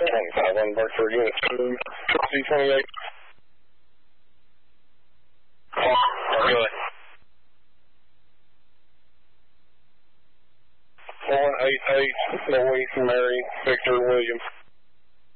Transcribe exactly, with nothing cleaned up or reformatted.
twenty-five on Berkshire Unit two, C twenty-eight. Oh, go ahead. one eight eight, Louise Mary, Victor Williams.